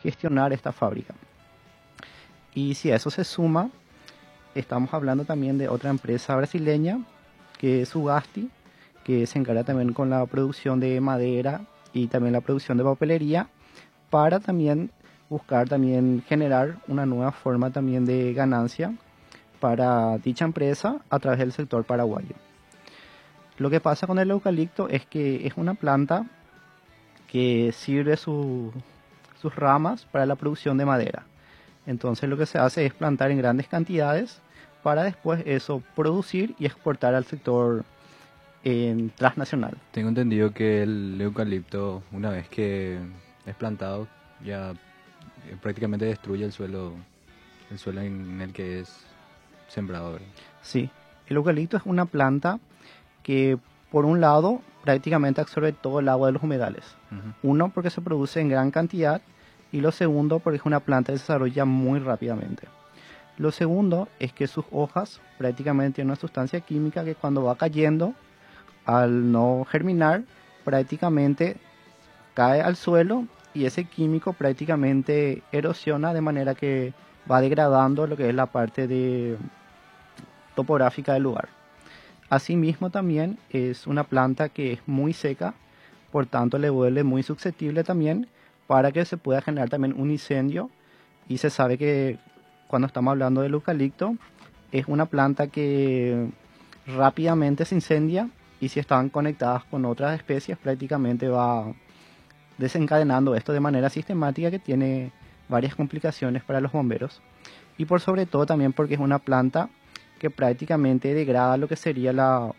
gestionar esta fábrica. Y si a eso se suma, estamos hablando también de otra empresa brasileña, que es Sugasti, que se encarga también con la producción de madera y también la producción de papelería, para también buscar también generar una nueva forma también de ganancia para dicha empresa a través del sector paraguayo. Lo que pasa con el eucalipto es que es una planta que sirve sus ramas para la producción de madera. Entonces lo que se hace es plantar en grandes cantidades para después eso producir y exportar al sector transnacional. Tengo entendido que el eucalipto, una vez que es plantado, ya prácticamente destruye el suelo en el que es sembrado, ¿verdad? Sí, el eucalipto es una planta que por un lado prácticamente absorbe todo el agua de los humedales. Uno, porque se produce en gran cantidad, y lo segundo, porque es una planta que se desarrolla muy rápidamente. Lo segundo es que sus hojas prácticamente tienen una sustancia química que cuando va cayendo, al no germinar, prácticamente cae al suelo y ese químico prácticamente erosiona de manera que va degradando lo que es la parte topográfica del lugar. Asimismo también es una planta que es muy seca, por tanto le vuelve muy susceptible también para que se pueda generar también un incendio, y se sabe que cuando estamos hablando del eucalipto es una planta que rápidamente se incendia, y si están conectadas con otras especies prácticamente va desencadenando esto de manera sistemática, que tiene varias complicaciones para los bomberos, y por sobre todo también porque es una planta que prácticamente degrada lo que sería la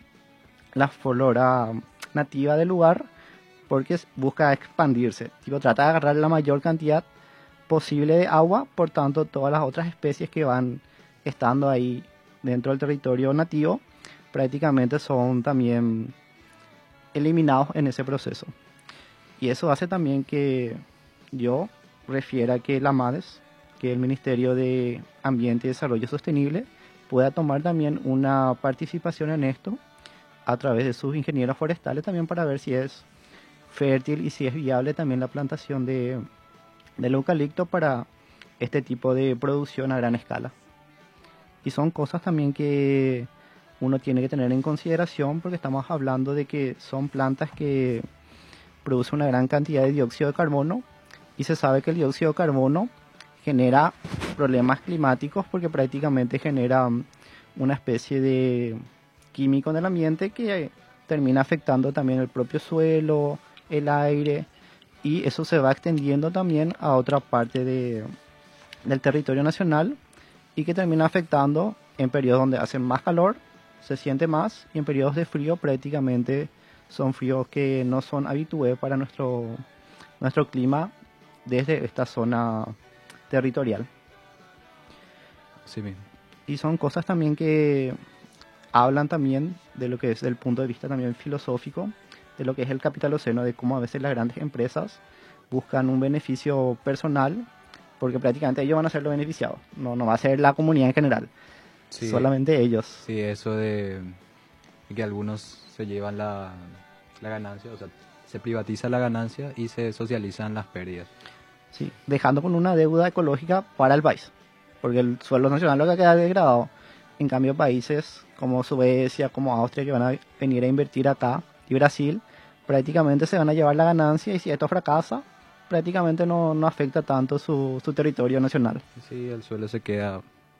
flora nativa del lugar, porque busca expandirse, trata de agarrar la mayor cantidad posible de agua, por tanto todas las otras especies que van estando ahí dentro del territorio nativo prácticamente son también eliminados en ese proceso. Y eso hace también que yo refiera que la MADES, que el Ministerio de Ambiente y Desarrollo Sostenible, pueda tomar también una participación en esto a través de sus ingenieros forestales también, para ver si es fértil y si es viable también la plantación del eucalipto para este tipo de producción a gran escala. Y son cosas también que uno tiene que tener en consideración, porque estamos hablando de que son plantas que producen una gran cantidad de dióxido de carbono, y se sabe que el dióxido de carbono genera problemas climáticos porque prácticamente genera una especie de químico en el ambiente que termina afectando también el propio suelo, el aire, y eso se va extendiendo también a otra parte del territorio nacional, y que termina afectando en periodos donde hace más calor, se siente más, y en periodos de frío prácticamente son fríos que no son habituales para nuestro clima desde esta zona territorial. Sí, mismo. Y son cosas también que hablan también de lo que es el punto de vista también filosófico, de lo que es el capitaloceno, de cómo a veces las grandes empresas buscan un beneficio personal, porque prácticamente ellos van a ser los beneficiados, no va a ser la comunidad en general, Sí, solamente ellos. sí, eso de que algunos se llevan la ganancia, o sea, se privatiza la ganancia y se socializan las pérdidas. Sí, dejando con una deuda ecológica para el país, porque el suelo nacional lo que queda degradado. En cambio, países como Suecia, como Austria, que van a venir a invertir acá, y Brasil, prácticamente se van a llevar la ganancia, y si esto fracasa, prácticamente no afecta tanto su territorio nacional. Sí, el suelo se queda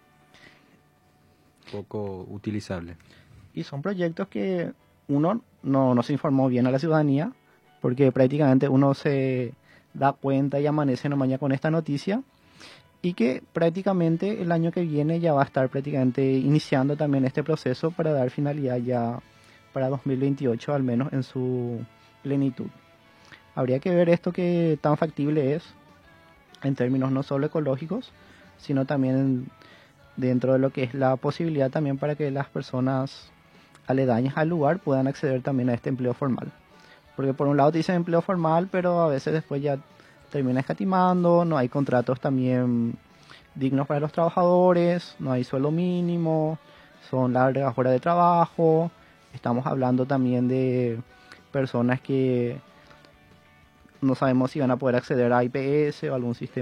poco utilizable. Y son proyectos que uno no se informó bien a la ciudadanía, porque prácticamente uno se da cuenta y amanece nomás ya con esta noticia, y que prácticamente el año que viene ya va a estar prácticamente iniciando también este proceso para dar finalidad ya para 2028, al menos en su plenitud. Habría que ver esto que tan factible es en términos no solo ecológicos, sino también dentro de lo que es la posibilidad también para que las personas aledañas al lugar puedan acceder también a este empleo formal. Porque por un lado te dicen empleo formal, pero a veces después ya termina escatimando, no hay contratos también dignos para los trabajadores, no hay sueldo mínimo, son largas horas de trabajo. Estamos hablando también de personas que no sabemos si van a poder acceder a IPS o algún sistema